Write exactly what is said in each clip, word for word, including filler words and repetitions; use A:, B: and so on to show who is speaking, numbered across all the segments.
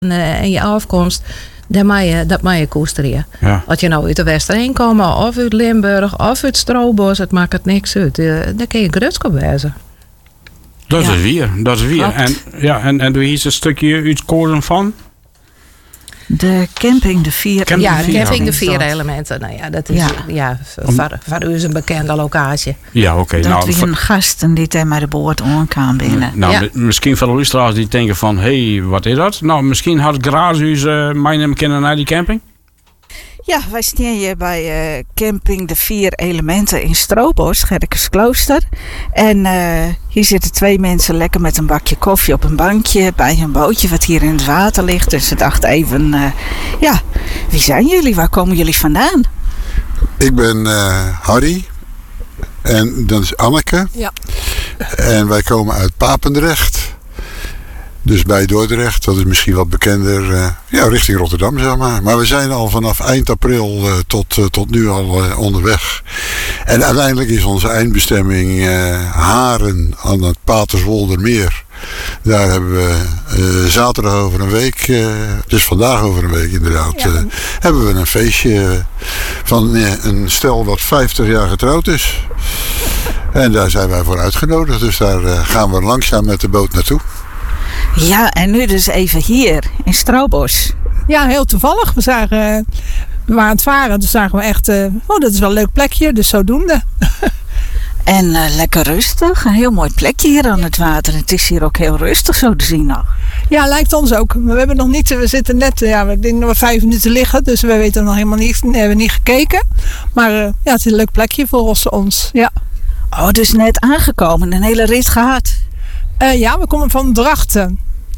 A: uh, en je afkomst, dat mag je, dat mag je koesteren.
B: Ja.
A: Als je nou uit de Westerheen komt, of uit Limburg, of uit Stroobos, het maakt het niks uit. Uh, dan kun je grutskop wezen.
B: Dat
A: Ja.
B: is weer, dat is weer.
A: Klopt.
B: En, ja, en, en doe je hier een stukje uitkozen van?
C: De camping, de vier
B: Camping
A: Ja,
B: de
A: de
B: vier
A: camping de vier
C: elementen.
A: elementen. Nou ja, dat is
C: Ja.
A: ja. Ja, voor, voor u is een bekende locatie.
B: Ja, oké. Okay,
C: Dat
B: nou,
C: we
B: voor-
C: een gasten die tegen mij de boord aankwam binnen.
B: nou
A: Ja.
B: m- misschien voor de luisteraars die denken van, hé, hey, wat is dat? Nou, misschien had Graashuis uh, mij hem kennen naar die camping?
C: Ja, wij staan hier bij uh, camping de vier elementen in Stroobos, Gerkesklooster. En uh, hier zitten twee mensen lekker met een bakje koffie op een bankje bij een bootje wat hier in het water ligt. Dus ze dachten even, uh, ja, wie zijn jullie? Waar komen jullie vandaan?
D: Ik ben uh, Harry. En dat is Anneke.
A: Ja.
D: En wij komen uit Papendrecht. Dus bij Dordrecht, dat is misschien wat bekender. Uh, ja, richting Rotterdam, zeg maar. Maar we zijn al vanaf eind april uh, tot, uh, tot nu al uh, onderweg. En uiteindelijk is onze eindbestemming uh, Haren aan het Paterswoldermeer. Daar hebben we uh, zaterdag over een week, uh, dus vandaag over een week inderdaad,
A: Ja.
D: uh, hebben we een feestje uh, van uh, een stel dat vijftig jaar getrouwd is. En daar zijn wij voor uitgenodigd, dus daar uh, gaan we langzaam met de boot naartoe.
C: Ja, en nu dus even hier in Stroobos.
E: Ja, heel toevallig. We, zagen, uh, we waren aan het varen, dus zagen we echt, uh, oh, dat is wel een leuk plekje, dus zodoende.
C: En uh, lekker rustig, een heel mooi plekje hier aan het water. Het is hier ook heel rustig zo te zien nog.
E: Ja, lijkt ons ook. Maar we hebben nog niet, we zitten net, uh, ja, ik denk dat we vijf minuten liggen, dus we weten nog helemaal niets, we hebben niet gekeken. Maar uh, ja, het is een leuk plekje volgens ons, ja.
C: Oh, dus net aangekomen, een hele rit gehad.
E: Uh, ja, we komen van Drachten.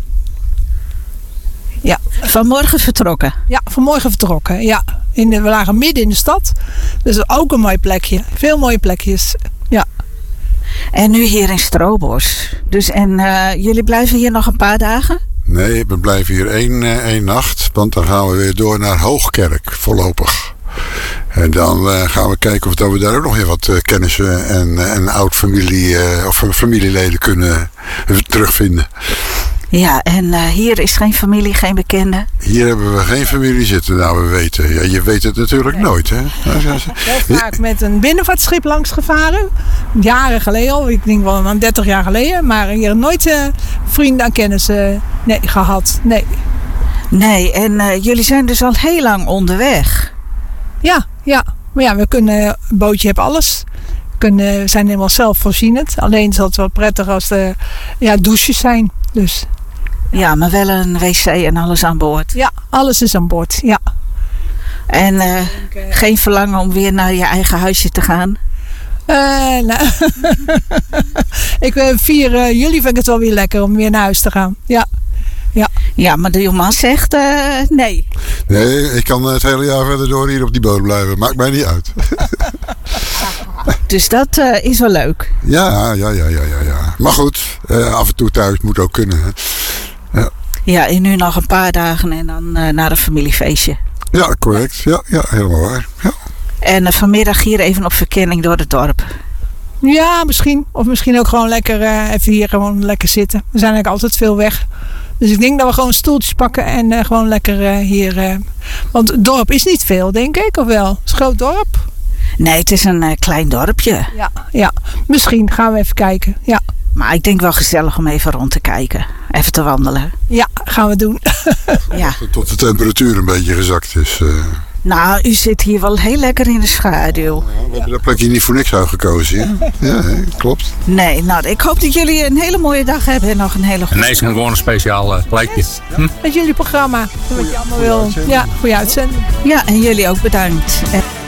E: Ja,
C: Vanmorgen vertrokken.
E: ja, vanmorgen vertrokken. Ja, in de, we lagen midden in de stad. Dus ook een mooi plekje. Veel mooie plekjes. Ja.
C: En nu hier in Stroobos. Dus en uh, jullie blijven hier nog een paar dagen?
D: Nee, we blijven hier één, uh, één nacht, want dan gaan we weer door naar Hoogkerk voorlopig. En dan uh, gaan we kijken of dat we daar ook nog weer wat uh, kennissen en, uh, en oud-familie uh, of familieleden kunnen uh, terugvinden.
C: Ja, en uh, hier is geen familie, geen bekende.
D: Hier hebben we geen familie zitten, nou we weten. Ja, je weet het natuurlijk
E: Nee.
D: nooit, hè?
E: Heel vaak met een binnenvaartschip langs gevaren. Jaren geleden al. Ik denk wel aan dertig jaar geleden. Maar hier nooit uh, vrienden en kennissen nee, gehad. Nee.
C: Nee, en uh, jullie zijn dus al heel lang onderweg.
E: Ja, ja. Maar ja, we kunnen, een bootje heeft alles. We kunnen, we zijn helemaal zelfvoorzienend. Alleen is het wel prettig als er ja, douches zijn. Dus
C: Ja, maar wel een wc en alles aan boord.
E: ja, alles is aan boord. Ja.
C: En uh, geen verlangen om weer naar je eigen huisje te gaan?
E: Uh, nou, ik uh, vier uh, juli vind ik het wel weer lekker om weer naar huis te gaan. Ja. Ja.
C: Ja, maar de jongeman zegt uh, nee.
D: Nee, ik kan het hele jaar verder door hier op die boot blijven. Maakt mij niet uit.
C: Dus dat uh, is wel leuk.
D: Ja, ja, ja, ja, ja. ja. Maar goed, uh, af en toe thuis moet ook kunnen. Hè. Ja.
C: Ja, en nu nog een paar dagen en dan uh, naar een familiefeestje.
D: Ja, correct. Ja, ja, helemaal waar. Ja.
C: En uh, vanmiddag hier even op verkenning door het dorp.
E: Ja, misschien. Of misschien ook gewoon lekker uh, even hier gewoon lekker zitten. We zijn eigenlijk altijd veel weg. Dus ik denk dat we gewoon stoeltjes pakken en uh, gewoon lekker uh, hier... Uh, want het dorp is niet veel, denk ik, of wel? Het is een groot dorp.
C: Nee, het is een uh, klein dorpje.
E: Ja, ja, misschien gaan we even kijken. Ja,
C: Maar ik denk wel gezellig om even rond te kijken. Even te wandelen.
E: ja gaan we doen.
C: Ja.
D: Tot de temperatuur een beetje gezakt is. Uh.
C: Nou, u zit hier wel heel lekker in de schaduw.
D: Ja, we hebben dat plekje niet voor niks uitgekozen. Ja, ja hè, klopt.
C: Nee, nou, ik hoop dat jullie een hele mooie dag hebben en nog een hele goede...
B: Nee, het is gewoon een speciaal uh, plekje. Hm?
E: Met jullie programma. Wat je allemaal wil. Ja, goede uitzending.
C: Ja, en jullie ook bedankt. En